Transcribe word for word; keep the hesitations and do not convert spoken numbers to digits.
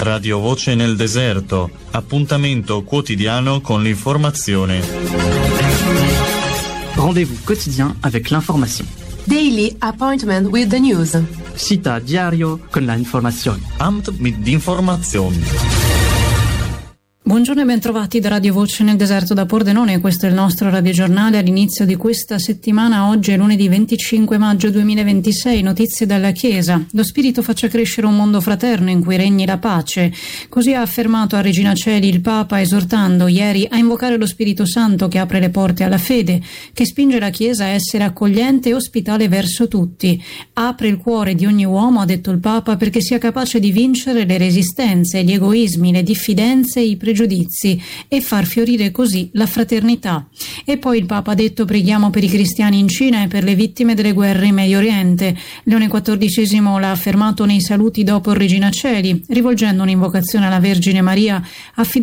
Radio Voce nel Deserto, appuntamento quotidiano con l'informazione. Rendez-vous quotidien avec l'information. Daily appointment with the news. Cita diario con la informazione. Amt mit informazioni. Buongiorno e bentrovati da Radio Voce nel Deserto da Pordenone, questo è il nostro radiogiornale all'inizio di questa settimana. Oggi è lunedì venticinque maggio duemilaventisei, notizie dalla Chiesa. Lo Spirito faccia crescere un mondo fraterno in cui regni la pace. Così ha affermato a Regina Coeli il Papa, esortando ieri a invocare lo Spirito Santo che apre le porte alla fede, che spinge la Chiesa a essere accogliente e ospitale verso tutti. Apre il cuore di ogni uomo, ha detto il Papa, perché sia capace di vincere le resistenze, gli egoismi, le diffidenze e i pregiudizi e far fiorire così la fraternità. E poi il Papa ha detto: preghiamo per i cristiani in Cina e per le vittime delle guerre in Medio Oriente. Leone quattordicesimo l'ha affermato nei saluti dopo Regina Coeli, rivolgendo un'invocazione alla Vergine Maria affidando